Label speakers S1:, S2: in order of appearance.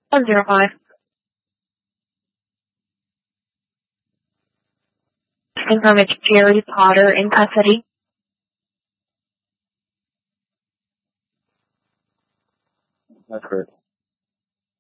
S1: 105. Confirm it's Jerry Potter in custody.
S2: That's correct.